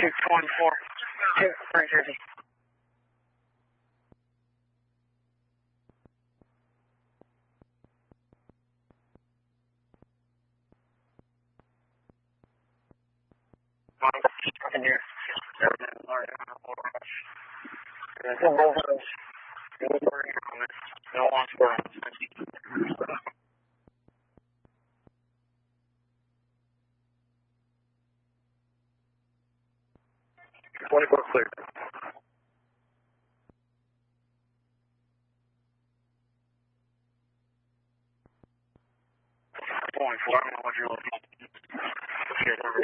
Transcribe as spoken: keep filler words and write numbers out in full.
two twenty-four, two, three fifty. Up in here. Two bulldogs. No on square. twenty-four clear. twenty-four, I don't know what you're looking at.